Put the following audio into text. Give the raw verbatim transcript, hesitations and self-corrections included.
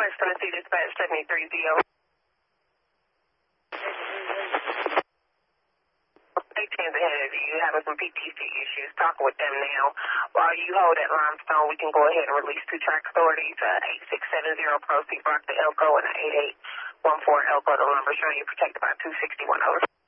First Tennessee Dispatch seventy-three Z O. eighteens ahead of you, having some P T C issues. Talking with them now. While you hold at Limestone, we can go ahead and release two track authorities, uh, eight six seven zero Proceed Rock to Elko and eight eight one four Elko. The lumber showing you protected by two sixty-one over.